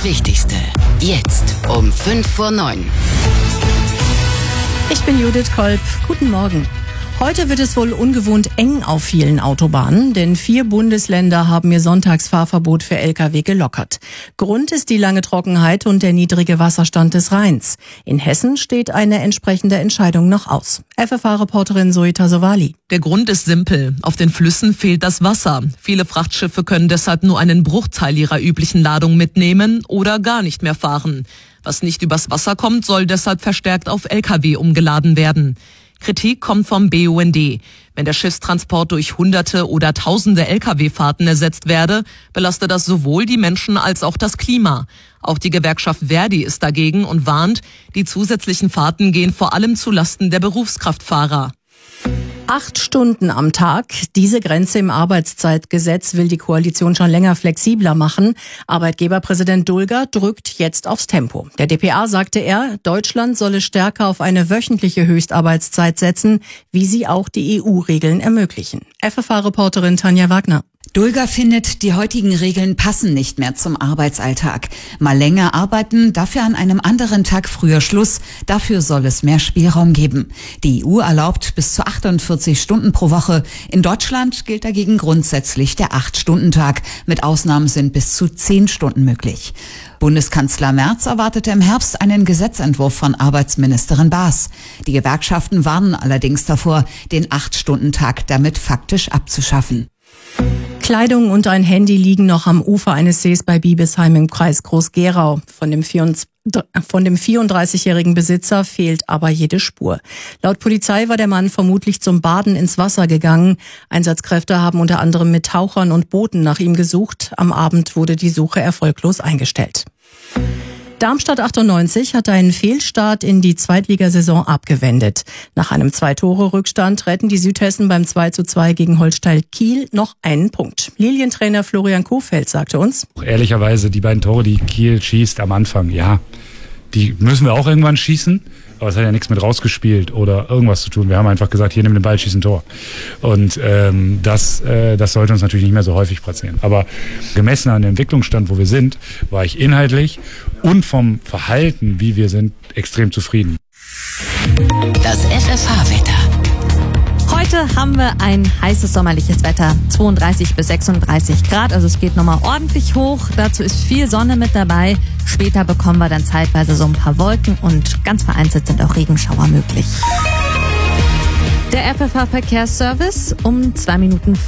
Das Wichtigste. Jetzt um 8:55. Ich bin Judith Kolb. Guten Morgen. Heute wird es wohl ungewohnt eng auf vielen Autobahnen, denn 4 Bundesländer haben ihr Sonntagsfahrverbot für Lkw gelockert. Grund ist die lange Trockenheit und der niedrige Wasserstand des Rheins. In Hessen steht eine entsprechende Entscheidung noch aus. FFH-Reporterin Zoe Tassovali. Der Grund ist simpel. Auf den Flüssen fehlt das Wasser. Viele Frachtschiffe können deshalb nur einen Bruchteil ihrer üblichen Ladung mitnehmen oder gar nicht mehr fahren. Was nicht übers Wasser kommt, soll deshalb verstärkt auf Lkw umgeladen werden. Kritik kommt vom BUND. Wenn der Schiffstransport durch Hunderte oder Tausende Lkw-Fahrten ersetzt werde, belastet das sowohl die Menschen als auch das Klima. Auch die Gewerkschaft Verdi ist dagegen und warnt, die zusätzlichen Fahrten gehen vor allem zulasten der Berufskraftfahrer. 8 Stunden am Tag. Diese Grenze im Arbeitszeitgesetz will die Koalition schon länger flexibler machen. Arbeitgeberpräsident Dulger drückt jetzt aufs Tempo. Der dpa sagte Deutschland solle stärker auf eine wöchentliche Höchstarbeitszeit setzen, wie sie auch die EU-Regeln ermöglichen. FFH-Reporterin Tanja Wagner. Dulger findet, die heutigen Regeln passen nicht mehr zum Arbeitsalltag. Mal länger arbeiten, dafür an einem anderen Tag früher Schluss. Dafür soll es mehr Spielraum geben. Die EU erlaubt bis zu 48 Stunden pro Woche. In Deutschland gilt dagegen grundsätzlich der 8-Stunden-Tag. Mit Ausnahmen sind bis zu 10 Stunden möglich. Bundeskanzler Merz erwartete im Herbst einen Gesetzentwurf von Arbeitsministerin Baas. Die Gewerkschaften warnen allerdings davor, den 8-Stunden-Tag damit faktisch abzuschaffen. Kleidung und ein Handy liegen noch am Ufer eines Sees bei Biebesheim im Kreis Groß-Gerau. Von dem 34-jährigen Besitzer fehlt aber jede Spur. Laut Polizei war der Mann vermutlich zum Baden ins Wasser gegangen. Einsatzkräfte haben unter anderem mit Tauchern und Booten nach ihm gesucht. Am Abend wurde die Suche erfolglos eingestellt. Darmstadt 98 hat einen Fehlstart in die Zweitligasaison abgewendet. Nach einem 2-Tore-Rückstand retten die Südhessen beim 2:2 gegen Holstein Kiel noch einen Punkt. Lilientrainer Florian Kohfeldt sagte uns: Ehrlicherweise, die beiden Tore, die Kiel schießt am Anfang, ja, die müssen wir auch irgendwann schießen. Aber es hat ja nichts mit rausgespielt oder irgendwas zu tun. Wir haben einfach gesagt, hier nimm den Ball, schieß ein Tor. Und das sollte uns natürlich nicht mehr so häufig passieren. Aber gemessen an dem Entwicklungsstand, wo wir sind, war ich inhaltlich und vom Verhalten, wie wir sind, extrem zufrieden. Das FFH-Wetter. Heute haben wir ein heißes sommerliches Wetter, 32 bis 36 Grad, also es geht nochmal ordentlich hoch. Dazu ist viel Sonne mit dabei. Später bekommen wir dann zeitweise so ein paar Wolken und ganz vereinzelt sind auch Regenschauer möglich. Der FFH-Verkehrsservice um 2 Minuten